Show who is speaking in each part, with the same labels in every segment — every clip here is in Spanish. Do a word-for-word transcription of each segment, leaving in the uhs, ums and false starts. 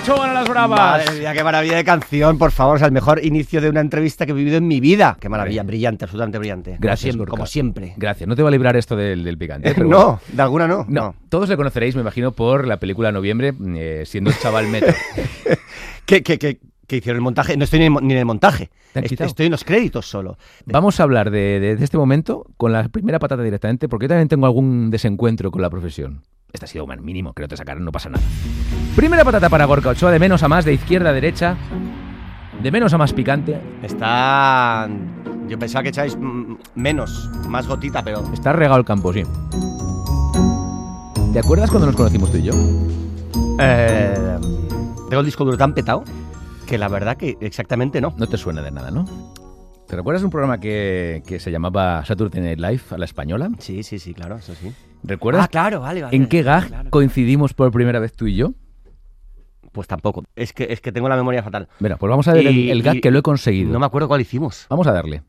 Speaker 1: Ochoa a las bravas.
Speaker 2: Madre mía, qué maravilla de canción, por favor. O sea, el mejor inicio de una entrevista que he vivido en mi vida. Qué maravilla, brillante, absolutamente brillante.
Speaker 1: Gracias,
Speaker 2: como siempre, como siempre.
Speaker 1: Gracias. No te va a librar esto del, del picante. Pero
Speaker 2: no,
Speaker 1: bueno.
Speaker 2: de alguna no,
Speaker 1: no. No, todos le conoceréis, me imagino, por la película Noviembre, eh, siendo el chaval metro.
Speaker 2: ¿Qué, qué, qué? Que hicieron el montaje, no estoy ni en, ni en el montaje, estoy, estoy en los créditos solo.
Speaker 1: Vamos a hablar de, de, de este momento con la primera patata directamente, porque yo también tengo algún desencuentro con la profesión. Este ha sido un mínimo, que no te sacaron, no pasa nada. Primera patata para Gorka Ochoa, de menos a más, de izquierda a derecha, de menos a más picante.
Speaker 2: Está... Yo pensaba que echáis menos, más gotita, pero...
Speaker 1: Está regado el campo, sí. ¿Te acuerdas cuando nos conocimos tú y yo?
Speaker 2: Eh... Tengo el disco duro tan petado que la verdad que exactamente no.
Speaker 1: No te suena de nada, ¿no? ¿Te recuerdas un programa que, que se llamaba Saturday Night Live a la española?
Speaker 2: Sí, sí, sí, claro, eso sí.
Speaker 1: ¿Recuerdas?
Speaker 2: Ah, claro, vale, vale.
Speaker 1: ¿En qué gag
Speaker 2: claro.
Speaker 1: coincidimos por primera vez tú y yo?
Speaker 2: Pues tampoco. Es que, es que tengo la memoria fatal.
Speaker 1: Mira, pues vamos a ver y, el, el gag y, que lo he conseguido.
Speaker 2: No me acuerdo cuál hicimos.
Speaker 1: Vamos a darle.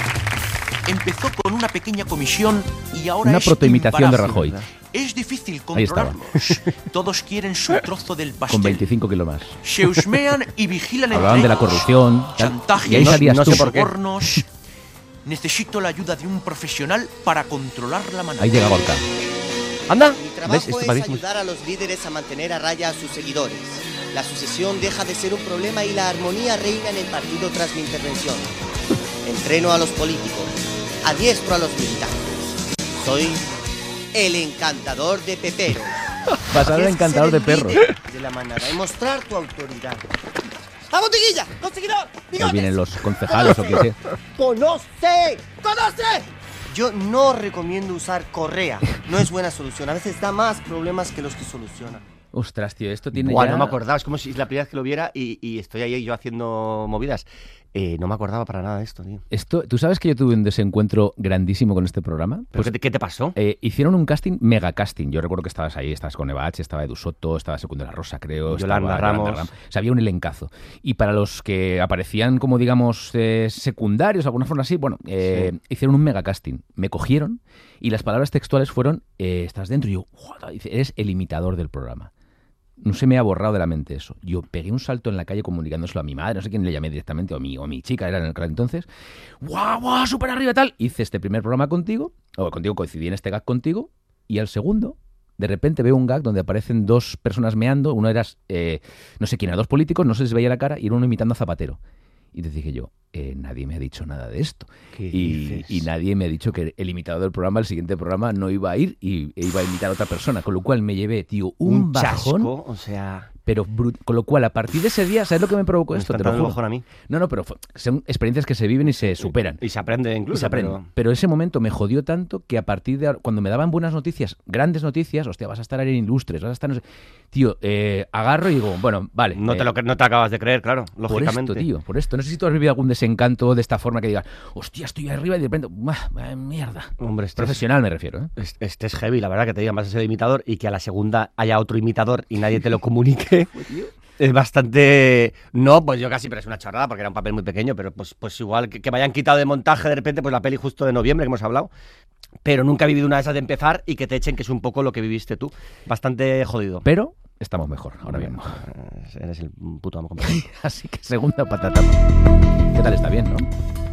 Speaker 3: Empezó con una pequeña comisión y ahora
Speaker 1: una
Speaker 3: es
Speaker 1: protoimitación de
Speaker 3: imparável.
Speaker 1: Rajoy.
Speaker 3: Es difícil controlarlos. Todos quieren su trozo del pastel.
Speaker 1: Con veinticinco kilos más.
Speaker 3: Se husmean y vigilan
Speaker 1: Hablaban
Speaker 3: entre
Speaker 1: de la corrupción,
Speaker 3: chantajes,
Speaker 1: y ahí salías
Speaker 3: no,
Speaker 1: tú.
Speaker 3: no sé por qué. Sobornos. Necesito la ayuda de un profesional para controlar la manada.
Speaker 1: Ahí llega Gorka.
Speaker 2: Anda.
Speaker 4: Mi trabajo es ayudar a los líderes a mantener a raya a sus seguidores. La sucesión deja de ser un problema y la armonía reina en el partido tras mi intervención. Entreno a los políticos, adiestro a los militantes. Soy el encantador de peperos.
Speaker 1: Pasar el encantador de perros.
Speaker 4: De la manada y mostrar tu autoridad. ¡A botiguilla! ¡Conseguidor!
Speaker 1: Ahí vienen los concejales o qué sé.
Speaker 4: ¡Conoce! ¡Conoce! Yo no recomiendo usar correa. No es buena solución. A veces da más problemas que los que soluciona.
Speaker 1: Ostras, tío, esto tiene
Speaker 2: Buah,
Speaker 1: ya...
Speaker 2: no me acordaba. Es como si es la primera vez que lo viera y, y estoy ahí yo haciendo movidas. Eh, no me acordaba para nada de esto, tío.
Speaker 1: Esto, ¿tú sabes que yo tuve un desencuentro grandísimo con este programa?
Speaker 2: Pues, ¿qué, te, ¿Qué te pasó?
Speaker 1: Eh, hicieron un casting, mega casting. Yo recuerdo que estabas ahí, estabas con Eva H, estaba Edu Soto, estaba Segundo de la Rosa, creo.
Speaker 2: Yolanda
Speaker 1: estaba
Speaker 2: Ramos.
Speaker 1: Yolanda Ramos. O sea, había un elencazo. Y para los que aparecían como, digamos, eh, secundarios, de alguna forma así, bueno, eh, sí. hicieron un mega casting. Me cogieron y las palabras textuales fueron, eh, estás dentro. Y yo, dice, eres el imitador del programa. No se me ha borrado de la mente eso. Yo pegué un salto en la calle comunicándoselo a mi madre, no sé quién le llamé directamente, o mi, o mi chica era en el entonces. ¡Guau, guau, súper arriba y tal! Hice este primer programa contigo, o contigo coincidí en este gag contigo, y al segundo, de repente veo un gag donde aparecen dos personas meando, uno era, eh, no sé quién era, dos políticos, no sé si se veía la cara, y era uno imitando a Zapatero. Y te dije yo, eh, nadie me ha dicho nada de esto. Y, y nadie me ha dicho que el imitador del programa, el siguiente programa, no iba a ir y iba a imitar a otra persona. Con lo cual me llevé, tío, un,
Speaker 2: un
Speaker 1: bajón.
Speaker 2: Chasco, o sea...
Speaker 1: Pero brut- con lo cual, a partir de ese día, ¿sabes lo que me provocó
Speaker 2: me
Speaker 1: esto?
Speaker 2: Te
Speaker 1: lo juro.
Speaker 2: bajón a mí.
Speaker 1: No, no, pero fue, son experiencias que se viven y se superan.
Speaker 2: Y se aprende incluso.
Speaker 1: Y se aprende.
Speaker 2: Pero...
Speaker 1: pero ese momento me jodió tanto que a partir de ahora, cuando me daban buenas noticias, grandes noticias, hostia, vas a estar en Ilustres, vas a estar... No sé, tío, eh, agarro y digo, bueno, vale.
Speaker 2: No,
Speaker 1: eh,
Speaker 2: te lo, no te acabas de creer, claro,
Speaker 1: por
Speaker 2: lógicamente.
Speaker 1: Por esto, tío, por esto. No sé si tú has vivido algún desencanto de esta forma que digas, hostia, estoy arriba y de repente, ¡ah, mierda!
Speaker 2: Hombre, este
Speaker 1: profesional
Speaker 2: es,
Speaker 1: me refiero, ¿eh?
Speaker 2: Este es heavy, la verdad, que te digan vas a ser imitador y que a la segunda haya otro imitador y nadie te lo comunique. Es bastante... No, pues yo casi, pero es una chorrada porque era un papel muy pequeño, pero pues, pues igual que, que me hayan quitado de montaje de repente pues la peli justo de noviembre que hemos hablado, pero nunca he vivido una de esas de empezar y que te echen, que es un poco lo que viviste tú. Bastante jodido.
Speaker 1: Pero estamos mejor ahora
Speaker 2: bien,
Speaker 1: mismo.
Speaker 2: Eres el puto amo.
Speaker 1: Así que segunda patata. ¿Qué tal? Está bien, ¿no?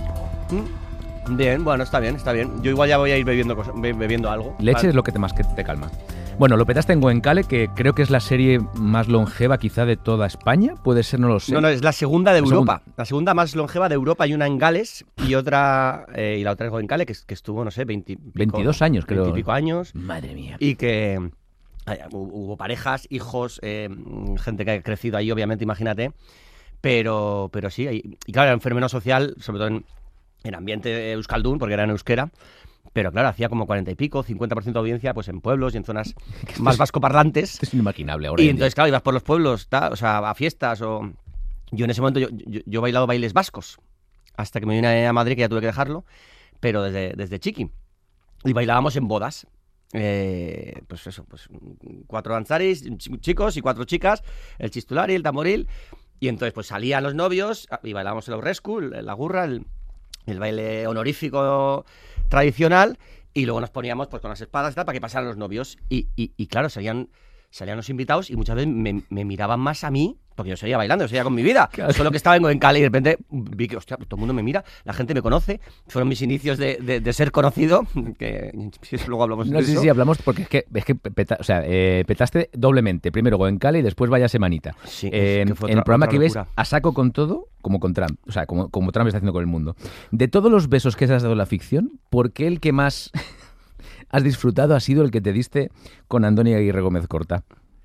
Speaker 2: Mm, bien, bueno, está bien, está bien. Yo igual ya voy a ir bebiendo, cosa, bebiendo algo.
Speaker 1: Leche
Speaker 2: vale.
Speaker 1: Es lo que te más que te calma. Bueno, lo petaste en Goenkale, que creo que es la serie más longeva quizá de toda España. Puede ser, no lo sé.
Speaker 2: No, no, es la segunda de
Speaker 1: la
Speaker 2: Europa.
Speaker 1: Segunda.
Speaker 2: La segunda más longeva de Europa. Hay una en Gales y otra eh, y la otra es Goenkale, que, que estuvo, no sé, veinte,
Speaker 1: veintidós años, creo.
Speaker 2: veintipico años.
Speaker 1: Madre mía.
Speaker 2: Y que ay, hubo parejas, hijos, eh, gente que ha crecido ahí, obviamente, imagínate. Pero, pero sí, hay, y claro, era un fenómeno social, sobre todo en, en ambiente euskaldun, porque era en euskera. Pero claro, hacía como cuarenta y pico, cincuenta por ciento de audiencia pues en pueblos y en zonas más vascoparlantes.
Speaker 1: Esto es inimaginable ahora.
Speaker 2: Y entonces, claro, ibas por los pueblos, ta, o sea, a fiestas o... Yo en ese momento, yo, yo, yo he bailado bailes vascos, hasta que me vine a Madrid, que ya tuve que dejarlo, pero desde, desde chiqui. Y bailábamos en bodas. Eh, pues eso, pues cuatro danzaris, chicos y cuatro chicas, el chistulari, el tamboril. Y entonces pues salían los novios y bailábamos el aurrescu, la gurra, el, el baile honorífico tradicional, y luego nos poníamos pues con las espadas y tal para que pasaran los novios y, y, y claro, salían salían los invitados y muchas veces me, me miraban más a mí, porque yo seguía bailando, yo seguía con mi vida. Claro. Solo que estaba en Cali y de repente vi que, hostia, todo el mundo me mira, la gente me conoce. Fueron mis inicios de, de, de ser conocido, que luego hablamos
Speaker 1: no,
Speaker 2: de
Speaker 1: sí,
Speaker 2: eso.
Speaker 1: Sí, hablamos porque es que, es que peta, o sea, eh, petaste doblemente. Primero Goenkale y después Vaya Semanita.
Speaker 2: Sí,
Speaker 1: eh,
Speaker 2: que fue
Speaker 1: en
Speaker 2: otra,
Speaker 1: el programa
Speaker 2: otra
Speaker 1: que ves
Speaker 2: locura.
Speaker 1: a saco con todo, como con Trump. O sea, como, como Trump está haciendo con el mundo. De todos los besos que te has dado en la ficción, ¿por qué el que más has disfrutado ha sido el que te diste con Andoni Aguirre Gómez Corta?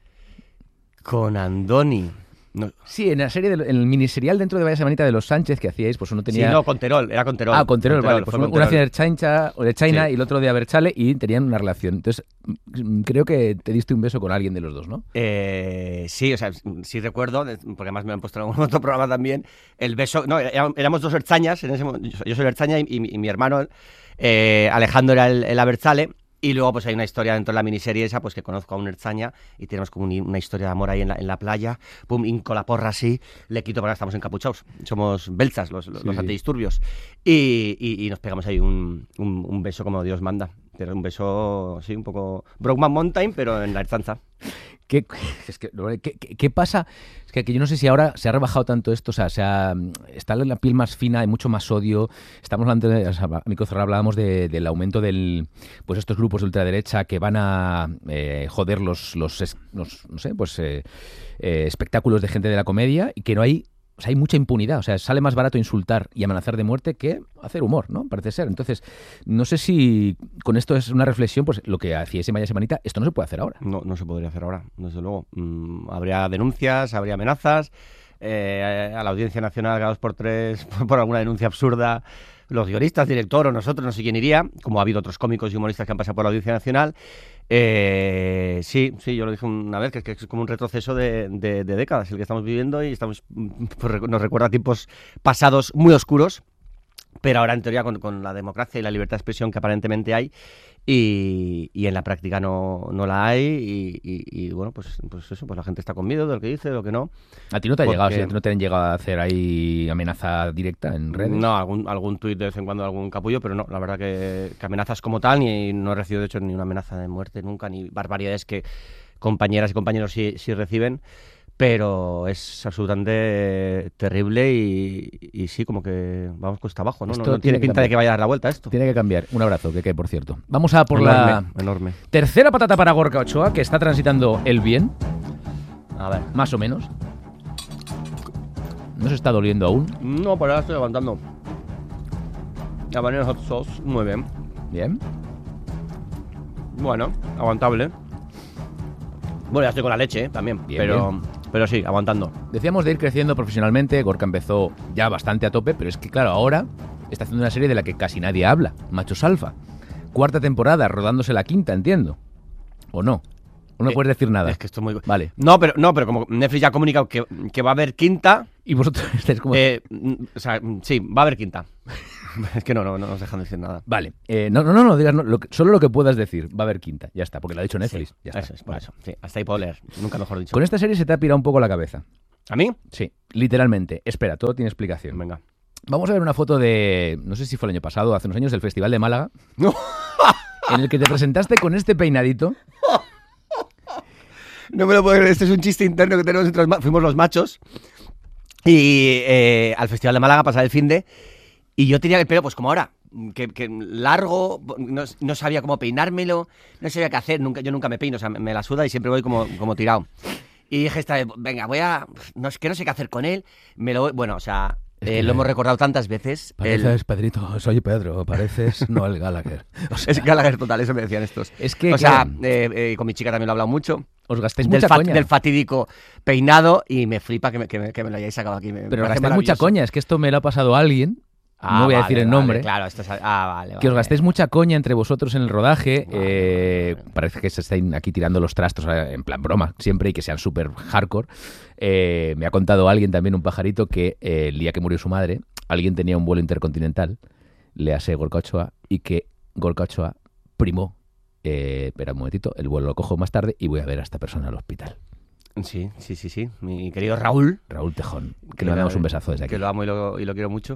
Speaker 2: Con Andoni. No.
Speaker 1: Sí, en la serie, de, en el miniserial dentro de Vaya Semanita de los Sánchez que hacíais, pues uno tenía...
Speaker 2: Sí, no, con Terol, era con Terol.
Speaker 1: Ah, con Terol,
Speaker 2: Terol,
Speaker 1: vale. Pues uno, una hacía de China, o de China
Speaker 2: sí.
Speaker 1: y el otro de Aberchale y tenían una relación. Entonces, creo que te diste un beso con alguien de los dos, ¿no?
Speaker 2: Eh, sí, o sea, sí recuerdo, porque además me han puesto en algún otro programa también, el beso... No, éramos dos ertzañas, en ese momento, yo soy ertzaña y, y, y mi hermano eh, Alejandro era el, el Aberchale. Y luego pues hay una historia dentro de la miniserie esa, pues que conozco a un ertzaña y tenemos como un, una historia de amor ahí en la, en la playa. Pum, hinco la porra así, le quito para estamos encapuchados. Somos belzas, los, los, sí, los antidisturbios. Y, y, y nos pegamos ahí un, un, un beso como Dios manda. Pero un beso, sí, un poco Brokeback Mountain, pero en la Erzanza.
Speaker 1: ¿Qué, es que, ¿qué, qué, ¿Qué pasa? Es que, que yo no sé si ahora se ha rebajado tanto esto, o sea, se ha, está la piel más fina, hay mucho más odio. Estamos hablando, de, o sea, a micro cerrado hablábamos de, del aumento del, pues estos grupos de ultraderecha que van a eh, joder los, los, los, no sé, pues eh, eh, espectáculos de gente de la comedia y que no hay... O sea, hay mucha impunidad, o sea, sale más barato insultar y amenazar de muerte que hacer humor, ¿no? Parece ser. Entonces, no sé si con esto es una reflexión, pues lo que hacía ese Vaya Semanita, esto no se puede hacer ahora.
Speaker 2: No, no se podría hacer ahora, desde luego. Mm, habría denuncias, habría amenazas, eh, a la Audiencia Nacional cada dos por tres por alguna denuncia absurda. Los guionistas, director o nosotros, no sé quién iría, como ha habido otros cómicos y humoristas que han pasado por la Audiencia Nacional. Eh, sí, sí, yo lo dije una vez, que es, que es como un retroceso de, de, de décadas el que estamos viviendo y estamos pues, nos recuerda a tiempos pasados muy oscuros, pero ahora en teoría con, con la democracia y la libertad de expresión que aparentemente hay y, y en la práctica no, no la hay y, y, y bueno, pues, pues eso, pues la gente está con miedo de lo que dice, de lo que no.
Speaker 1: ¿A ti no te ha
Speaker 2: porque...
Speaker 1: llegado, ¿sí? ¿No te han llegado a hacer ahí amenaza directa en redes?
Speaker 2: No, algún, algún tuit de vez en cuando, algún capullo, pero no, la verdad que, que amenazas como tal, ni no he recibido de hecho ni una amenaza de muerte nunca, ni barbaridades que compañeras y compañeros sí, sí reciben. Pero es absolutamente terrible y, y sí, como que vamos cuesta abajo, ¿no? No, no tiene pinta de que vaya a dar la vuelta esto.
Speaker 1: Tiene que cambiar. Un abrazo, que que por cierto. Vamos a por
Speaker 2: enorme,
Speaker 1: la
Speaker 2: enorme.
Speaker 1: tercera patata para Gorka Ochoa, que está transitando el bien.
Speaker 2: A ver.
Speaker 1: Más o menos. ¿No se está doliendo aún?
Speaker 2: No, por ahora estoy aguantando. La Vanilla Hot Sauce, muy bien.
Speaker 1: Bien.
Speaker 2: Bueno, aguantable. Bueno, ya estoy con la leche, ¿eh? También,
Speaker 1: bien,
Speaker 2: pero,
Speaker 1: bien.
Speaker 2: pero sí, aguantando.
Speaker 1: Decíamos de ir creciendo profesionalmente, Gorka empezó ya bastante a tope, pero es que claro, ahora está haciendo una serie de la que casi nadie habla, Machos Alfa. Cuarta temporada, rodándose la quinta, entiendo. ¿O no? ¿O no eh, puedes decir nada?
Speaker 2: Es que esto es muy...
Speaker 1: Vale.
Speaker 2: No, pero, no, pero como Netflix ya ha comunicado que, que va a haber quinta...
Speaker 1: Y vosotros estáis como...
Speaker 2: Eh, o sea, sí, va a haber quinta. Es que no, no, no nos dejan decir nada.
Speaker 1: Vale. Eh, no, no, no, no digas no, lo que, solo lo que puedas decir. Va a haber quinta. Ya está, porque lo ha dicho Netflix.
Speaker 2: Sí,
Speaker 1: ya está.
Speaker 2: Eso es, por eso. Sí, hasta ahí puedo leer. Nunca mejor dicho.
Speaker 1: Con esta serie se te ha pirado un poco la cabeza.
Speaker 2: ¿A mí?
Speaker 1: Sí, literalmente. Espera, todo tiene explicación.
Speaker 2: Venga.
Speaker 1: Vamos a ver una foto de... No sé si fue el año pasado, hace unos años, del Festival de Málaga.
Speaker 2: No.
Speaker 1: En el que te presentaste con este peinadito.
Speaker 2: No me lo puedo creer. Este es un chiste interno que tenemos entre los... Fuimos los machos. Y eh, al Festival de Málaga a pasar el finde. Y yo tenía el pelo, pues como ahora, que, que largo, no, no sabía cómo peinármelo, no sabía qué hacer, nunca, yo nunca me peino, o sea, me, me la suda y siempre voy como, como tirado. Y dije esta vez, venga, voy a... No, es que no sé qué hacer con él, me lo voy... Bueno, o sea, eh, lo hemos recordado tantas veces.
Speaker 1: Pareces,
Speaker 2: el...
Speaker 1: Pedrito, soy Pedro, pareces Noel Gallagher.
Speaker 2: O sea, es Gallagher total, eso me decían estos.
Speaker 1: Es que,
Speaker 2: o sea,
Speaker 1: claro,
Speaker 2: eh, eh, con mi chica también lo he hablado mucho.
Speaker 1: Os gastáis
Speaker 2: del
Speaker 1: mucha
Speaker 2: fa-
Speaker 1: coña.
Speaker 2: Del fatídico peinado y me flipa que me, que me, que me lo hayáis sacado aquí. Me,
Speaker 1: Pero
Speaker 2: me
Speaker 1: os gastáis mucha
Speaker 2: maravilloso.
Speaker 1: coña, es que esto me lo ha pasado a alguien.
Speaker 2: Ah,
Speaker 1: no voy a
Speaker 2: vale,
Speaker 1: decir el
Speaker 2: vale,
Speaker 1: nombre.
Speaker 2: claro, esto es... Ah, vale,
Speaker 1: Que
Speaker 2: vale.
Speaker 1: os gastéis mucha coña entre vosotros en el rodaje.
Speaker 2: Vale,
Speaker 1: eh,
Speaker 2: vale.
Speaker 1: Parece que se están aquí tirando los trastos eh, en plan broma siempre y que sean súper hardcore. Eh, me ha contado alguien también, un pajarito, que eh, el día que murió su madre, alguien tenía un vuelo intercontinental, le hace Gorka Ochoa, y que Gorka Ochoa primó. Eh, espera un momentito, el vuelo lo cojo más tarde y voy a ver a esta persona al hospital.
Speaker 2: Sí, sí, sí, sí. Mi querido Raúl.
Speaker 1: Raúl Tejón, que
Speaker 2: Que
Speaker 1: le
Speaker 2: lo-
Speaker 1: damos un besazo desde aquí.
Speaker 2: Que lo amo y lo, y lo quiero mucho.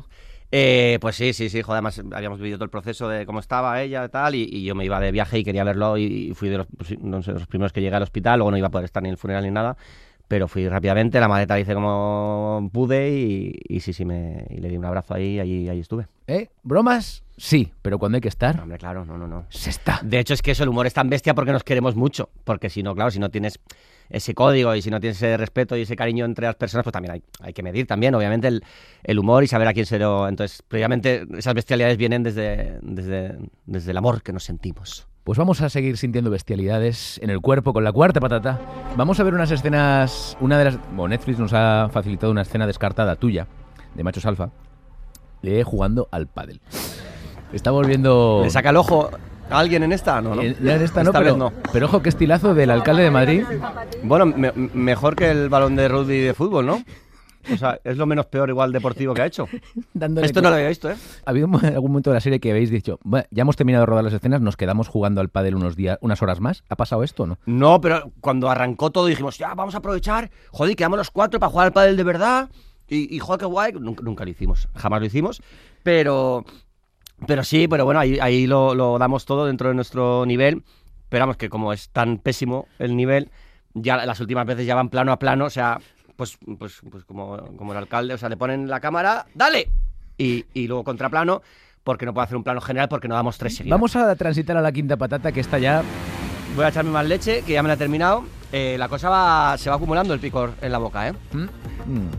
Speaker 2: Eh, pues sí, sí, sí, joder, además habíamos vivido todo el proceso de cómo estaba ella y tal, y, y yo me iba de viaje y quería verlo, y, y fui de los, pues, no sé, los primeros que llegué al hospital, luego no iba a poder estar ni en el funeral ni nada, pero fui rápidamente, la maleta la hice como pude y, y sí, sí, me, y le di un abrazo ahí, ahí, ahí estuve.
Speaker 1: ¿Eh? ¿Bromas? Sí, pero cuando hay que estar,
Speaker 2: No, hombre, claro, no, no, no.
Speaker 1: se está.
Speaker 2: De hecho, es que eso, el humor es tan bestia porque nos queremos mucho. Porque si no, claro, si no tienes ese código y si no tienes ese respeto y ese cariño entre las personas, pues también hay, hay que medir también, obviamente, el, el humor y saber a quién se lo... Entonces, previamente, esas bestialidades vienen desde, desde, desde el amor que nos sentimos.
Speaker 1: Pues vamos a seguir sintiendo bestialidades en el cuerpo con la cuarta patata. Vamos a ver unas escenas... Una de las... Bueno, Netflix nos ha facilitado una escena descartada tuya, de Machos Alfa, de jugando al pádel. Estamos viendo...
Speaker 2: ¿Le saca el ojo a alguien en esta? No, no.
Speaker 1: Eh, ya en esta no,
Speaker 2: Esta
Speaker 1: pero,
Speaker 2: vez no.
Speaker 1: pero ojo, qué estilazo del alcalde de Madrid.
Speaker 2: Bueno, me- mejor que el balón de rugby de fútbol, ¿no? O sea, es lo menos peor igual deportivo que ha hecho.
Speaker 1: Dándole
Speaker 2: Esto no lo había visto, ¿eh?
Speaker 1: ¿Ha habido un- algún momento de la serie que habéis dicho, "Bueno, ya hemos terminado de rodar las escenas, nos quedamos jugando al pádel unos días, unas horas más"? ¿Ha pasado esto o no?
Speaker 2: No, pero cuando arrancó todo dijimos, ya, vamos a aprovechar, joder, quedamos los cuatro para jugar al pádel de verdad. Y, y joder, qué guay. Nunca, nunca lo hicimos, jamás lo hicimos. Pero, pero sí, pero bueno, ahí, ahí lo, lo damos todo dentro de nuestro nivel. Pero vamos, que como es tan pésimo el nivel, ya las últimas veces ya van plano a plano, o sea, pues, pues, pues como, como el alcalde, o sea, le ponen la cámara, ¡dale! Y, y luego contraplano, porque no puedo hacer un plano general porque no damos tres seguidas.
Speaker 1: Vamos a transitar a la quinta patata, que está ya...
Speaker 2: Voy a echarme más leche, que ya me la he terminado. Eh, la cosa va, se va acumulando el picor en la boca, ¿eh?
Speaker 1: ¿Mm? Mm.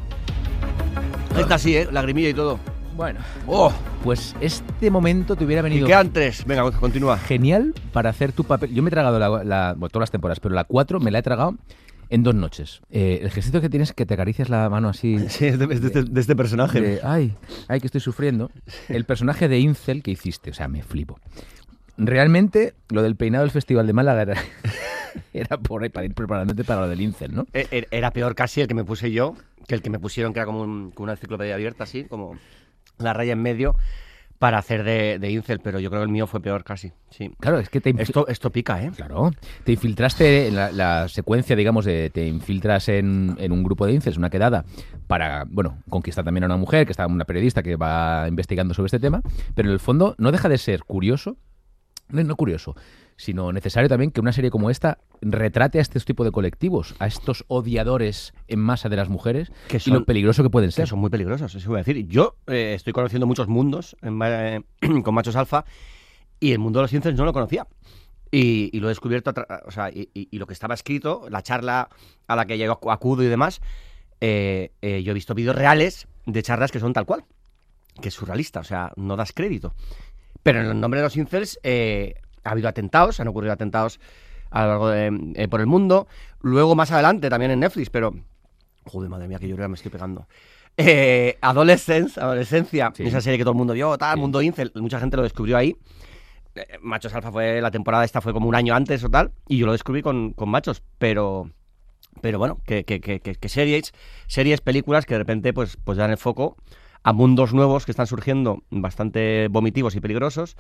Speaker 2: Esta sí, ¿eh? Lagrimilla y todo.
Speaker 1: Bueno,
Speaker 2: ¡Oh!
Speaker 1: pues este momento te hubiera
Speaker 2: ¿Y
Speaker 1: venido
Speaker 2: quedan tres? Venga, continúa.
Speaker 1: genial para hacer tu papel. Yo me he tragado la, la- bueno, todas las temporadas, pero la cuatro me la he tragado en dos noches. Eh, el gestito que tienes, que te acaricias la mano así...
Speaker 2: Sí, es de, es de este, de este personaje.
Speaker 1: de, ay, ay, que estoy sufriendo. El personaje de Incel que hiciste, o sea, me flipo. Realmente, lo del peinado del Festival de Málaga era, era por ahí, para ir preparándote para lo del Incel, ¿no?
Speaker 2: E- e- Era peor casi el que me puse yo que el que me pusieron, que era como, un- como una enciclopedia abierta, así, como la raya en medio, para hacer de, de incel, pero yo creo que el mío fue peor casi, sí.
Speaker 1: Claro, es que te... infi-
Speaker 2: Esto, esto pica, ¿eh?
Speaker 1: Claro, te infiltraste en la, la secuencia, digamos, de te infiltras en, en un grupo de incels, una quedada, para, bueno, conquistar también a una mujer, que está una periodista que va investigando sobre este tema, pero en el fondo no deja de ser curioso, no, no curioso, sino necesario también que una serie como esta retrate a este tipo de colectivos, a estos odiadores en masa de las mujeres,
Speaker 2: Que
Speaker 1: y
Speaker 2: son-
Speaker 1: lo peligroso que pueden
Speaker 2: Que
Speaker 1: ser.
Speaker 2: son muy peligrosos, eso voy a decir. Yo eh, estoy conociendo muchos mundos en va- eh, con Machos Alfa y el mundo de los incels no lo conocía. Y, y lo he descubierto, a tra- o sea, y, y- y lo que estaba escrito, la charla a la que yo acu- acudo y demás, eh, eh, yo he visto vídeos reales de charlas que son tal cual, que es surrealista, o sea, no das crédito. Pero en el nombre de los incels eh, ha habido atentados, han ocurrido atentados a lo largo de, eh, por el mundo. Luego, más adelante, también en Netflix, pero... Joder, madre mía, que yo ya me estoy pegando. Eh, Adolescence, Adolescencia,
Speaker 1: Sí.
Speaker 2: esa serie que todo el mundo vio, tal,
Speaker 1: Sí.
Speaker 2: Mundo Incel, mucha gente lo descubrió ahí. Eh, Machos Alfa fue, la temporada esta fue como un año antes o tal, y yo lo descubrí con, con Machos, pero... Pero bueno, que, que, que, que, que series, series, películas que de repente pues, pues dan el foco a mundos nuevos que están surgiendo bastante vomitivos y peligrosos.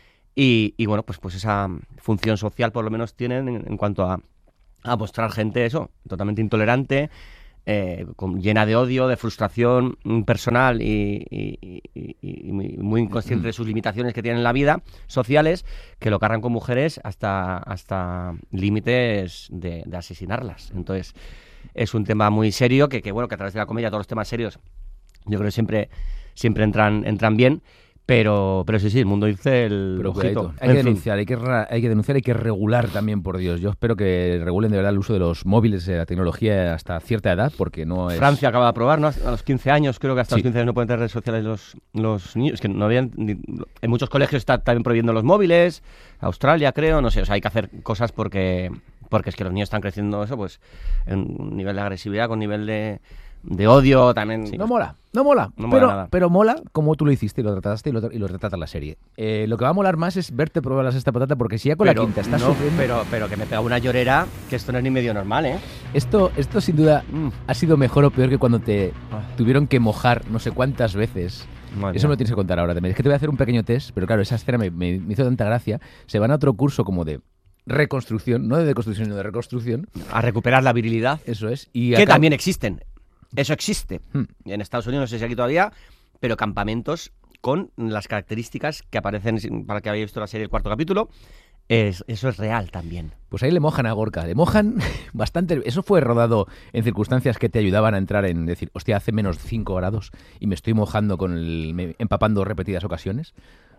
Speaker 2: Y, y bueno, pues, pues esa función social por lo menos tienen en, en cuanto a, a mostrar gente eso, totalmente intolerante, eh, con- llena de odio, de frustración mm, personal y, y- y- y muy, muy inconsciente de sus limitaciones que tienen en la vida sociales, que lo cargan con mujeres hasta, hasta límites de, de asesinarlas. Entonces, es un tema muy serio que, que, bueno, que a través de la comedia todos los temas serios yo creo que siempre, siempre entran, entran bien. Pero, pero sí, sí, el mundo dice el
Speaker 1: Pero
Speaker 2: ojito.
Speaker 1: cuidadito, hay
Speaker 2: En
Speaker 1: que
Speaker 2: fin.
Speaker 1: denunciar, hay que, ra- hay que denunciar, hay que regular también, por Dios. Yo espero que regulen de verdad el uso de los móviles, de la tecnología hasta cierta edad, porque no es...
Speaker 2: Francia acaba de aprobar, ¿no? A los quince años, creo que hasta
Speaker 1: Sí.
Speaker 2: los quince años no pueden tener redes sociales los, los niños. Es que no habían... ni- en muchos colegios está también prohibiendo los móviles. Australia, creo, no sé. O sea, hay que hacer cosas porque, porque es que los niños están creciendo eso, pues, en un nivel de agresividad, con nivel de, de odio también.
Speaker 1: No mola, no mola,
Speaker 2: No mola
Speaker 1: pero,
Speaker 2: nada.
Speaker 1: pero mola como tú lo hiciste y lo trataste y lo, y lo retrata la serie. Eh, lo que va a molar más es verte probar la sexta patata, porque si ya con
Speaker 2: pero,
Speaker 1: la quinta estás
Speaker 2: no,
Speaker 1: sufriendo...
Speaker 2: pero, pero que me pega una llorera, que esto no es ni medio normal, ¿eh?
Speaker 1: Esto, esto sin duda
Speaker 2: Mm.
Speaker 1: ha sido mejor o peor que cuando te
Speaker 2: Ah.
Speaker 1: tuvieron que mojar no sé cuántas veces.
Speaker 2: Madre
Speaker 1: Eso me
Speaker 2: mía.
Speaker 1: lo tienes que contar ahora también. Es que te voy a hacer un pequeño test, pero claro, esa escena me, me- me hizo tanta gracia. Se van a otro curso como de reconstrucción, no de deconstrucción, sino de reconstrucción.
Speaker 2: A recuperar la virilidad.
Speaker 1: Eso es. Y
Speaker 2: Que
Speaker 1: acá-
Speaker 2: también existen. Eso existe.
Speaker 1: Hmm.
Speaker 2: En Estados Unidos, no sé si aquí todavía, pero campamentos con las características que aparecen, para que hayáis visto la serie el cuarto capítulo. Es, eso es real también.
Speaker 1: Pues ahí le mojan a Gorka, le mojan bastante. Eso fue rodado en circunstancias que te ayudaban a entrar en decir, hostia, hace menos cinco grados y me estoy mojando con el, me, empapando repetidas ocasiones.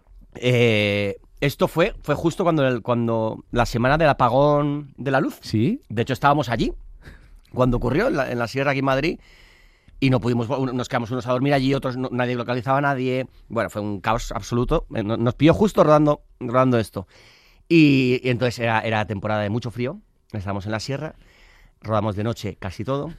Speaker 2: Eh, esto fue, fue justo cuando, el, cuando la semana del apagón de la luz.
Speaker 1: Sí.
Speaker 2: De hecho, estábamos allí cuando ocurrió en la, en la sierra aquí en Madrid y no pudimos, nos quedamos unos a dormir allí, otros no, nadie localizaba a nadie. Bueno, fue un caos absoluto. Nos pilló justo rodando, rodando esto. Y, y entonces era, era temporada de mucho frío, estábamos en la sierra, rodamos de noche casi todo,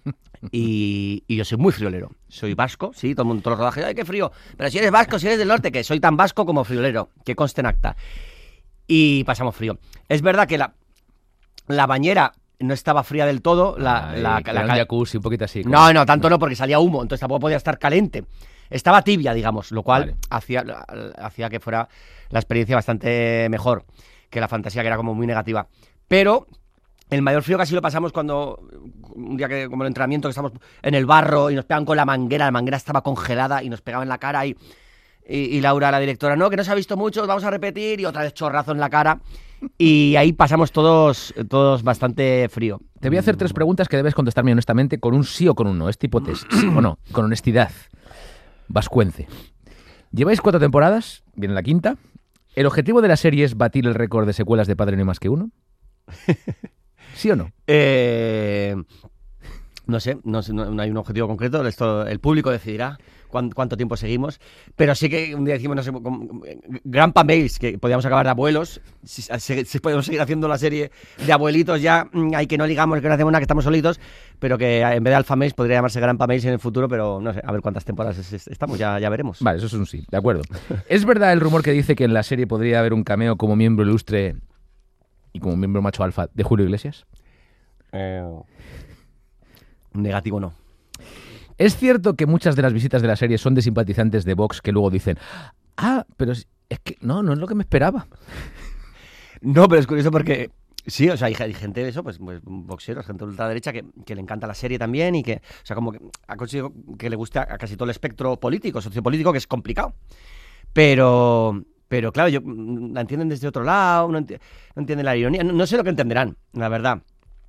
Speaker 2: y, y yo soy muy friolero. Soy vasco, sí, todo el mundo, todos los rodajes, ¡ay, qué frío! Pero si eres vasco, si eres del norte, que soy tan vasco como friolero, que conste en acta. Y pasamos frío. Es verdad que la, la bañera no estaba fría del todo. La,
Speaker 1: Ay,
Speaker 2: la,
Speaker 1: que
Speaker 2: la,
Speaker 1: era
Speaker 2: la
Speaker 1: un jacuzzi, un poquito así. Como...
Speaker 2: No, no, tanto no, porque salía humo, entonces tampoco podía estar caliente. Estaba tibia, digamos, lo cual
Speaker 1: Vale.
Speaker 2: hacía, hacía que fuera la experiencia bastante mejor que la fantasía, que era como muy negativa. Pero el mayor frío casi lo pasamos cuando, un día que como el entrenamiento, que estamos en el barro y nos pegan con la manguera, la manguera estaba congelada y nos pegaba en la cara y, y, y Laura, la directora, no, que no se ha visto mucho, vamos a repetir, y otra vez chorrazo en la cara. Y ahí pasamos todos, todos bastante frío.
Speaker 1: Te voy a hacer tres preguntas que debes contestarme honestamente con un sí o con un no. Es tipo test, sí o no, con honestidad. Vascuence. Lleváis cuatro temporadas, viene la quinta. ¿El objetivo de la serie es batir el récord de secuelas de Padre No hay más que uno? ¿Sí o no?
Speaker 2: Eh, no sé, no, sé, no, no hay un objetivo concreto, esto el público decidirá cuánto, cuánto tiempo seguimos, pero sí que un día decimos, no sé, Grandpa Mails, que podíamos acabar de abuelos, si, si, si podemos seguir haciendo la serie de abuelitos ya, hay que no ligamos, que no hacemos nada, que estamos solitos, pero que en vez de Alpha Mails podría llamarse Grandpa Mails en el futuro, pero no sé, a ver cuántas temporadas es, es, estamos, ya, ya veremos.
Speaker 1: Vale, eso es un sí, de acuerdo. ¿Es verdad el rumor que dice que en la serie podría haber un cameo como miembro ilustre y como miembro macho alfa de Julio Iglesias?
Speaker 2: Eh, negativo no.
Speaker 1: ¿Es cierto que muchas de las visitas de la serie son de simpatizantes de Vox que luego dicen, ah, pero es, es que no, no es lo que me esperaba?
Speaker 2: No, pero es curioso porque sí, o sea, hay, hay gente de eso, pues, pues boxeros, gente de ultraderecha que, que le encanta la serie también y que, o sea, como que ha conseguido que le guste a, a casi todo el espectro político, sociopolítico, que es complicado. Pero, pero claro, yo, la entienden desde otro lado, no, enti- no entienden la ironía, no, no sé lo que entenderán, la verdad.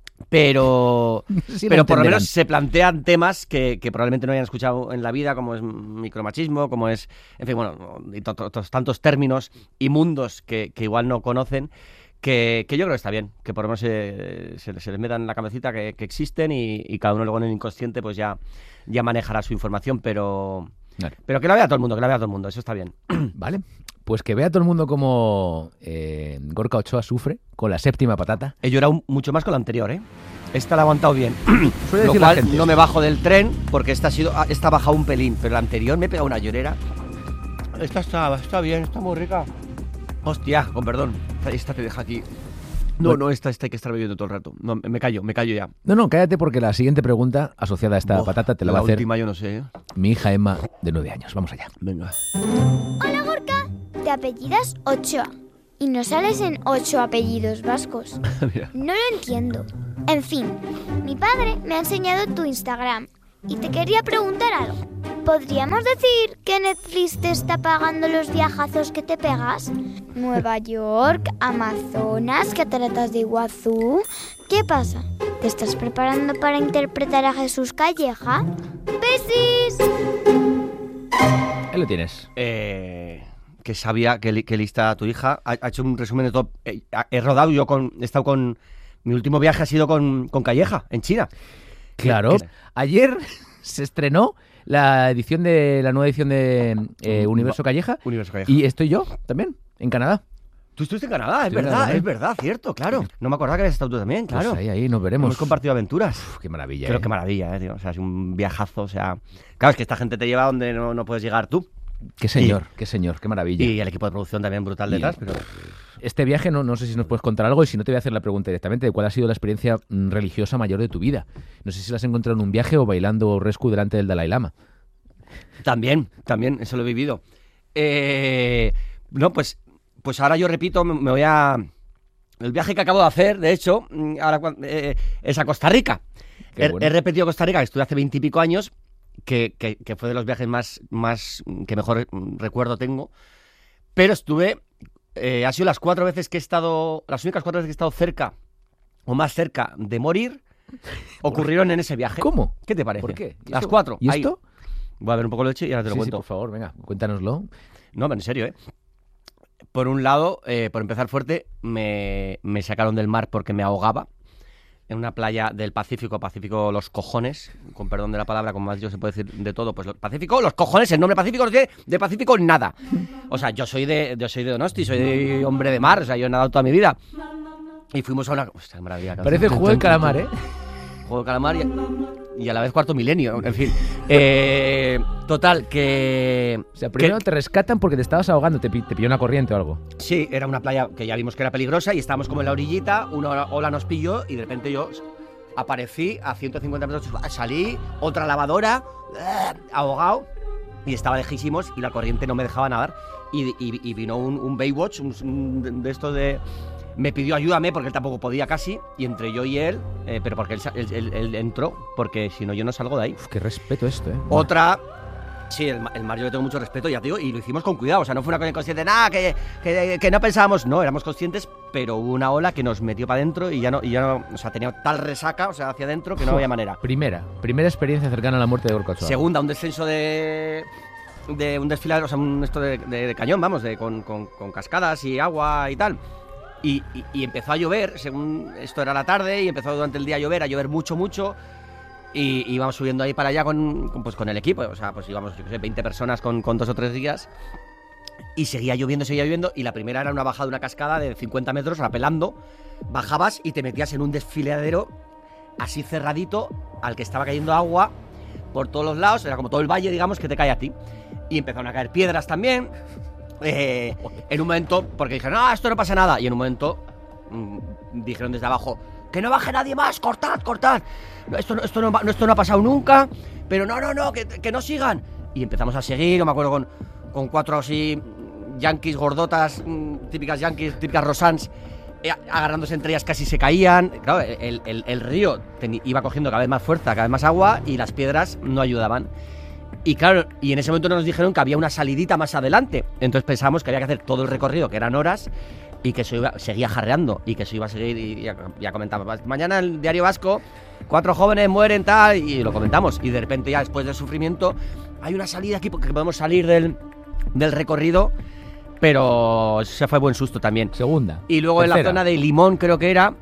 Speaker 2: Pero,
Speaker 1: Sí,
Speaker 2: pero
Speaker 1: lo
Speaker 2: por lo
Speaker 1: entenderán.
Speaker 2: menos se plantean temas que, que probablemente no hayan escuchado en la vida, como es micromachismo, como es, en fin, bueno, y to- to- to- tantos términos y mundos que, que igual no conocen, que, que yo creo que está bien, que por lo menos se, se, se les metan en la cabecita que, que existen y, y cada uno luego en el inconsciente pues ya, ya manejará su información, pero,
Speaker 1: Vale.
Speaker 2: pero que la vea todo el mundo, que la vea todo el mundo, eso está bien.
Speaker 1: Vale, pues que vea todo el mundo como eh, Gorka Ochoa sufre con la séptima patata.
Speaker 2: He llorado mucho más con la anterior, ¿eh? Esta la he aguantado bien.
Speaker 1: Suele
Speaker 2: Lo
Speaker 1: decir la
Speaker 2: cual
Speaker 1: gente.
Speaker 2: no me bajo del tren porque esta ha sido, esta ha bajado un pelín, pero la anterior me he pegado una llorera. Esta está, está bien, está muy rica. Hostia, con perdón. Esta te deja aquí. No,
Speaker 1: Bueno.
Speaker 2: no, esta, esta hay que estar bebiendo todo el rato. No, me callo, me callo ya.
Speaker 1: No, no, cállate porque la siguiente pregunta asociada a esta
Speaker 2: Uf,
Speaker 1: patata te la, va a hacer
Speaker 2: última yo no sé, ¿eh?
Speaker 1: mi hija Emma de nueve años. Vamos allá.
Speaker 2: Venga.
Speaker 5: Hola, Gorka. Te apellidas Ochoa y no sales en ocho apellidos vascos.
Speaker 2: Mira.
Speaker 5: No lo entiendo. En fin, mi padre me ha enseñado tu Instagram y te quería preguntar algo. ¿Podríamos decir que Netflix te está pagando los viajazos que te pegas? Nueva York, Amazonas, Cataratas de Iguazú. ¿Qué pasa? ¿Te estás preparando para interpretar a Jesús Calleja? ¡Besis!
Speaker 1: Ahí lo tienes.
Speaker 2: Eh, que sabía que, li- que lista tu hija. Ha, ha hecho un resumen de todo. Eh, he rodado yo con. He estado con. Mi último viaje ha sido con, con Calleja, en China.
Speaker 1: Claro.
Speaker 2: que-
Speaker 1: Ayer se estrenó la edición de la nueva edición de eh, Universo Calleja
Speaker 2: Universo Calleja.
Speaker 1: y estoy yo también en Canadá.
Speaker 2: Tú estuviste en Canadá, es
Speaker 1: Estuve en
Speaker 2: verdad,
Speaker 1: Canadá, ¿eh?
Speaker 2: es verdad, cierto, claro. No me acordaba que habías estado tú también, claro.
Speaker 1: Pues ahí, ahí nos veremos.
Speaker 2: Hemos compartido aventuras.
Speaker 1: Uf, qué maravilla.
Speaker 2: Pero
Speaker 1: eh.
Speaker 2: qué maravilla, eh, tío. O sea, es un viajazo, o sea... Claro, es que esta gente te lleva donde no, no puedes llegar tú.
Speaker 1: Qué señor, qué señor, qué maravilla.
Speaker 2: Y el equipo de producción también brutal
Speaker 1: Y-
Speaker 2: detrás, pero...
Speaker 1: Este viaje, no, no sé si nos puedes contar algo y si no te voy a hacer la pregunta directamente de cuál ha sido la experiencia mm, religiosa mayor de tu vida. No sé si la has encontrado en un viaje o bailando rescue delante del Dalai Lama.
Speaker 2: También, también, eso lo he vivido. Eh, no, pues, pues ahora yo repito, me, me voy a... El viaje que acabo de hacer, de hecho, mm, ahora cuan- eh, es a Costa Rica.
Speaker 1: Qué
Speaker 2: He,
Speaker 1: bueno.
Speaker 2: he repetido Costa Rica, que estuve hace veintipico años, que, que, que fue de los viajes más, más que mejor recuerdo tengo. Pero estuve, eh, ha sido las cuatro veces que he estado, las únicas cuatro veces que he estado cerca, o más cerca de morir, ocurrieron en ese viaje.
Speaker 1: ¿Cómo?
Speaker 2: ¿Qué te parece?
Speaker 1: ¿Por qué? ¿Y
Speaker 2: Las
Speaker 1: esto?
Speaker 2: cuatro.
Speaker 1: ¿Y
Speaker 2: Ahí.
Speaker 1: esto?
Speaker 2: Voy a ver un poco de leche y ahora te lo
Speaker 1: Sí, sí,
Speaker 2: cuento.
Speaker 1: por favor, venga, cuéntanoslo.
Speaker 2: No, pero en serio, ¿eh? Por un lado, eh, por empezar fuerte, me, me sacaron del mar porque me ahogaba. En una playa del Pacífico, Pacífico los cojones, con perdón de la palabra, como más yo se puede decir de todo, pues los Pacífico, los cojones, el nombre Pacífico no tiene de Pacífico nada. O sea, yo soy de yo soy de Donosti, soy de hombre de mar, o sea, yo he nadado toda mi vida. Y fuimos a una... Hostia, qué maravilla.
Speaker 1: Parece el juego del calamar, ¿eh?
Speaker 2: Juego de calamar y, y a la vez cuarto milenio, en fin. Eh, total, que...
Speaker 1: O sea, primero
Speaker 2: que-
Speaker 1: te rescatan porque te estabas ahogando, te, pi- te pilló una corriente o algo.
Speaker 2: Sí, era una playa que ya vimos que era peligrosa y estábamos como en la orillita, una ola nos pilló y de repente yo aparecí a ciento cincuenta metros, salí, otra lavadora, ¡eh! ahogado y estaba lejísimos y la corriente no me dejaba nadar y, y- y vino un, un Baywatch, un, un de estos de... Me pidió ayúdame porque él tampoco podía casi y entre yo y él, eh, pero porque él, sa- él- él- él entró, porque si no yo no salgo de ahí.
Speaker 1: Uf, qué respeto esto, ¿eh?
Speaker 2: Otra, sí, el, ma- el mar yo le tengo mucho respeto, ya te digo, y lo hicimos con cuidado, o sea, no fue una cosa inconsciente, nada, que, que, que no pensábamos, no, éramos conscientes, pero hubo una ola que nos metió para adentro y ya no, y ya no, o sea, tenía tal resaca, o sea, hacia adentro, que no había manera.
Speaker 1: Primera, primera experiencia cercana a la muerte de Gorka Ochoa.
Speaker 2: Segunda, un descenso de... de un desfilar, o sea, un esto de, de- de cañón, vamos, de, con, con- con cascadas y agua y tal. Y, y- y empezó a llover, según esto era la tarde, y empezó durante el día a llover, a llover mucho, mucho. Y y íbamos subiendo ahí para allá con, con, pues, con el equipo, o sea, pues íbamos, yo qué sé, veinte personas con, con dos o tres días. Y seguía lloviendo, seguía lloviendo, y la primera era una bajada de una cascada de cincuenta metros, rapelando. Bajabas y te metías en un desfiladero así cerradito, al que estaba cayendo agua por todos los lados, era como todo el valle, digamos, que te cae a ti. Y empezaron a caer piedras también. Eh, en un momento, porque dijeron, no, esto no pasa nada. Y en un momento mmm, dijeron desde abajo, que no baje nadie más, cortad, cortad. No, Esto, no- esto, no, va- no- esto no ha pasado nunca, pero no, no, no, que, que no sigan. Y empezamos a seguir, yo me acuerdo con, con cuatro así, yankees gordotas, mm, típicas yankees, típicas rosans, eh, agarrándose entre ellas casi se caían. Claro, el, el- el río teni- iba cogiendo cada vez más fuerza, cada vez más agua y las piedras no ayudaban. Y claro, y en ese momento nos dijeron que había una salidita más adelante. Entonces pensábamos que había que hacer todo el recorrido, que eran horas, y que eso iba, seguía jarreando, y que eso iba a seguir, y ya, ya comentaba, mañana el Diario Vasco, cuatro jóvenes mueren tal, y lo comentamos. Y de repente ya después del sufrimiento, hay una salida aquí porque podemos salir del, del recorrido, pero se fue buen susto también.
Speaker 1: Segunda.
Speaker 2: Y luego en la
Speaker 1: Tercera.
Speaker 2: zona de Limón, creo que era,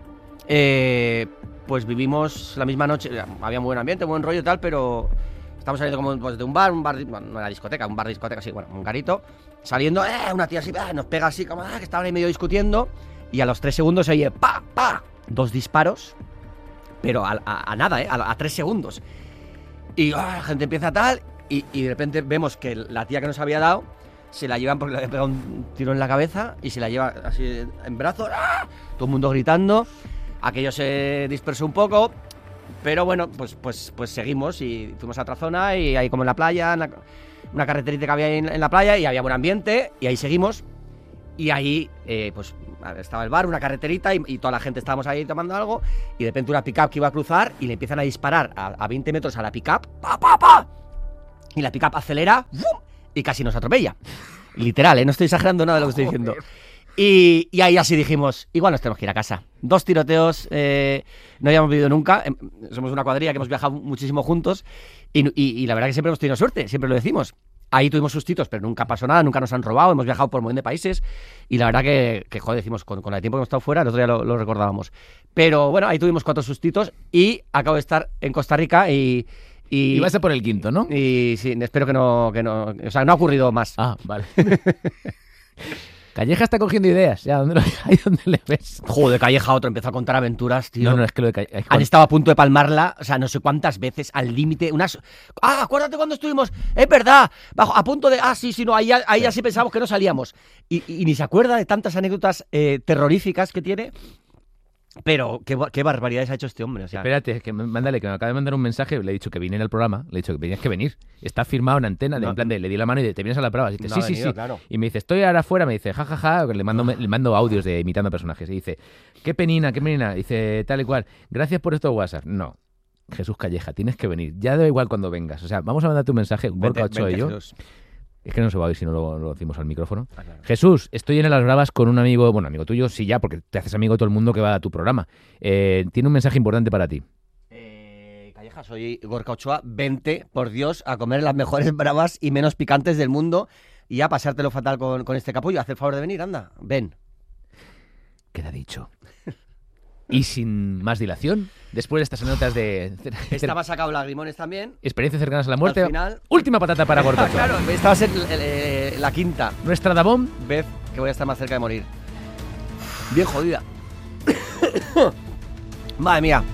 Speaker 2: eh, pues vivimos la misma noche. Había muy buen ambiente, buen rollo y tal, pero estamos saliendo como pues, de un bar, un bar, bueno, no era discoteca, un bar de discoteca, sí, bueno, un garito. Saliendo, eh, una tía así, ah, nos pega así, como ah, que estaban ahí medio discutiendo. Y a los tres segundos se oye, pa, pa, dos disparos, pero a, a- a nada, eh, a, a tres segundos. Y ah, la gente empieza tal, y, y de repente vemos que la tía que nos había dado se la llevan porque le había pegado un tiro en la cabeza y se la lleva así en brazos, ¡ah! Todo el mundo gritando. Aquello se dispersó un poco, pero bueno, pues, pues, pues seguimos y fuimos a otra zona y ahí como en la playa, en la- una carreterita que había ahí en, en la playa y había buen ambiente y ahí seguimos. Y ahí, eh, pues estaba el bar, una carreterita y, y toda la gente estábamos ahí tomando algo y de repente una pick-up que iba a cruzar y le empiezan a disparar a, a veinte metros a la pick-up, ¡pa, pa, pa! Y la pick-up acelera, ¡fum! Y casi nos atropella. Literal, ¿eh? No estoy exagerando nada de lo que estoy diciendo. Y, y ahí así dijimos, igual nos tenemos que ir a casa. Dos tiroteos, eh, no habíamos vivido nunca. em, Somos una cuadrilla que hemos viajado muchísimo juntos. Y, y- y la verdad que siempre hemos tenido suerte, siempre lo decimos. Ahí tuvimos sustitos, pero nunca pasó nada, nunca nos han robado. Hemos viajado por un montón de países. Y la verdad que, que joder, decimos, con, con la tiempo que hemos estado fuera, el otro día lo, lo recordábamos. Pero bueno, ahí tuvimos cuatro sustitos. Y acabo de estar en Costa Rica y. Y,
Speaker 1: Y vas a por el quinto, ¿no?
Speaker 2: y sí, espero que no, que no. O sea, no ha ocurrido más.
Speaker 1: Ah, vale. Calleja está cogiendo ideas, ya, ¿dónde lo- ahí donde le ves.
Speaker 2: Joder, Calleja otro empezó a contar aventuras, tío.
Speaker 1: No, no, es que lo de Calleja.
Speaker 2: Han estado a punto de palmarla, o sea, no sé cuántas veces, al límite, unas... Ah, acuérdate cuando estuvimos, es verdad, bajo, a punto de... Ah, sí, sí, no, ahí, ya- ahí ya sí pensamos que no salíamos. Y, y- y ni se acuerda de tantas anécdotas eh, terroríficas que tiene, pero qué, ba- qué barbaridades ha hecho este hombre, o sea...
Speaker 1: Espérate, que me- mándale, que me acaba de mandar un mensaje, le he dicho que viniera al programa, le he dicho que tenías que venir. Está firmado en antena, de,
Speaker 2: No.
Speaker 1: en plan de, le di la mano y de, te vienes a la prueba. Y dice,
Speaker 2: No
Speaker 1: sí,
Speaker 2: ha
Speaker 1: sí,
Speaker 2: venido,
Speaker 1: sí.
Speaker 2: claro.
Speaker 1: Y me dice, estoy ahora afuera, me dice, jajaja, ja, ja", le mando, le mando audios de imitando personajes. Y dice, qué penina, qué penina. Dice, tal y cual, gracias por esto WhatsApp. No. Jesús Calleja, tienes que venir. Ya da igual cuando vengas. O sea, vamos a mandar tu mensaje, Gorka Ochoa y yo.
Speaker 2: Jesús.
Speaker 1: Es que no se va a oír si no lo, lo decimos al micrófono.
Speaker 2: Ah, claro.
Speaker 1: Jesús, estoy en Las Bravas con un amigo, bueno, amigo tuyo, sí ya, porque te haces amigo de todo el mundo que va a tu programa. Eh, tiene un mensaje importante para ti.
Speaker 2: Eh, Calleja, soy Gorka Ochoa. Vente, por Dios, a comer las mejores bravas y menos picantes del mundo y a pasártelo fatal con, con este capullo. Haz el favor de venir, anda, ven.
Speaker 1: Queda dicho. Y sin más dilación, después de estas anécdotas de
Speaker 2: Estaba sacado lagrimones también.
Speaker 1: experiencias cercanas a la muerte,
Speaker 2: Al final-
Speaker 1: última patata para Gorka Ochoa.
Speaker 2: Claro, esta va a ser eh, la quinta
Speaker 1: Nuestra Dabón,
Speaker 2: vez que voy a estar más cerca de morir. Bien jodida. Madre mía.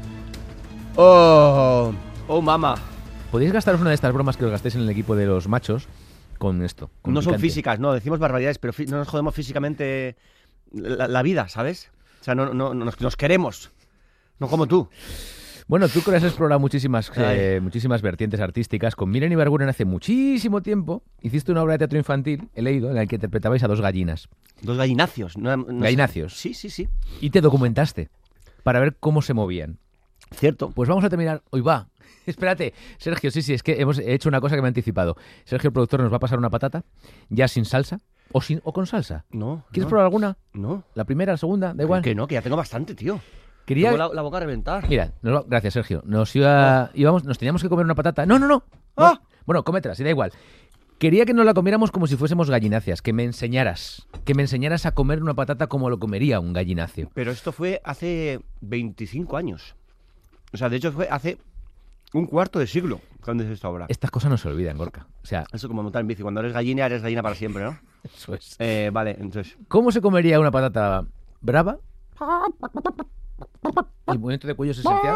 Speaker 2: Oh, oh, mamá.
Speaker 1: podéis gastaros una de estas bromas que os gastéis en el equipo de los machos con esto. Con
Speaker 2: No son
Speaker 1: picante.
Speaker 2: físicas, no, decimos barbaridades, pero fi- no nos jodemos físicamente la, la vida, ¿sabes? O sea, no, no, no- nos, nos queremos. No como tú.
Speaker 1: Bueno, tú que has explorado muchísimas, eh,
Speaker 2: Ay.
Speaker 1: muchísimas vertientes artísticas. Con Miren Ibarguren hace muchísimo tiempo hiciste una obra de teatro infantil, he leído, en la que interpretabais a dos gallinas.
Speaker 2: Dos gallinacios. No, no sé.
Speaker 1: Gallinacios.
Speaker 2: Sí, sí, sí.
Speaker 1: Y te documentaste para ver cómo se movían.
Speaker 2: Cierto.
Speaker 1: Pues vamos a terminar. Hoy va. Espérate, Sergio, sí, sí, es que hemos hecho una cosa que me ha anticipado. Sergio, el productor, nos va a pasar una patata, ya sin salsa, o sin o con salsa.
Speaker 2: No.
Speaker 1: ¿Quieres
Speaker 2: no,
Speaker 1: probar alguna?
Speaker 2: No.
Speaker 1: ¿La primera, la segunda? Da igual.
Speaker 2: Que no, que ya tengo bastante, tío.
Speaker 1: Quería...
Speaker 2: Tengo la, la boca a reventar.
Speaker 1: Mira, nos va- gracias, Sergio. Nos iba, íbamos, nos teníamos que comer una patata. No, no, no.
Speaker 2: Ah.
Speaker 1: No. Bueno, cómetela, si da igual. Quería que nos la comiéramos como si fuésemos gallináceas, que me enseñaras, que me enseñaras a comer una patata como lo comería un gallináceo.
Speaker 2: Pero esto fue hace veinticinco años. O sea, de hecho fue hace un cuarto de siglo cuando es esta obra.
Speaker 1: Estas cosas no se olvidan, Gorka. O sea,
Speaker 2: Eso como montar en bici. Cuando eres gallina, eres gallina para siempre, ¿no?
Speaker 1: eso es.
Speaker 2: Eh, vale, entonces...
Speaker 1: ¿Cómo se comería una patata brava? El movimiento de cuello es esencial.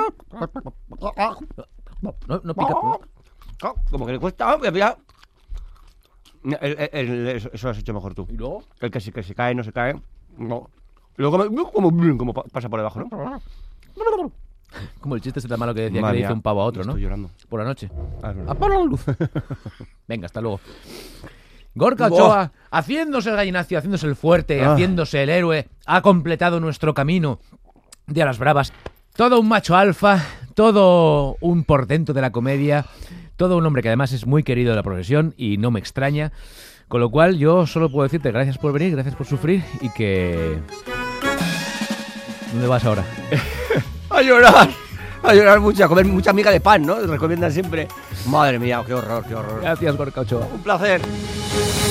Speaker 1: No, no pica. no.
Speaker 2: Ah, como que le cuesta... ah, mira. El- el- el- eso eso lo has hecho mejor tú.
Speaker 1: ¿Y luego?
Speaker 2: El que se, que se cae, no se cae. No. Luego como, como, como pa- pasa por debajo, ¿no?
Speaker 1: Como el chiste ese tan malo que decía
Speaker 2: Madre
Speaker 1: que le
Speaker 2: mía,
Speaker 1: hizo un pavo a otro, ¿no?
Speaker 2: Estoy llorando.
Speaker 1: Por la noche.
Speaker 2: Ah, es verdad.
Speaker 1: Apaga la luz. Venga, hasta luego. Gorka
Speaker 2: Buah.
Speaker 1: Ochoa, haciéndose el gallinacio, haciéndose el fuerte,
Speaker 2: Ah.
Speaker 1: haciéndose el héroe, ha completado nuestro camino de a las bravas. Todo un macho alfa, todo un portento de la comedia, todo un hombre que además es muy querido de la profesión y no me extraña. Con lo cual yo solo puedo decirte gracias por venir, gracias por sufrir y que... ¿Dónde vas ahora?
Speaker 2: A llorar. A llorar mucho, a comer mucha miga de pan, ¿no? Recomiendan siempre. Madre mía, qué horror, qué horror.
Speaker 1: Gracias, Gorka Ochoa.
Speaker 2: Un placer.